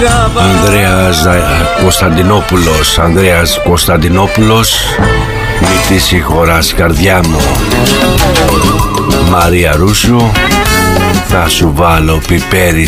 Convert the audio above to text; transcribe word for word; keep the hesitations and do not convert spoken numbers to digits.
Ανδρέας Κωνσταντινόπουλος, Ανδρέας Κωνσταντινόπουλος, μη τη συγχωράς καρδιά μου. Μαρία Ρούσου, θα σου βάλω πιπέρι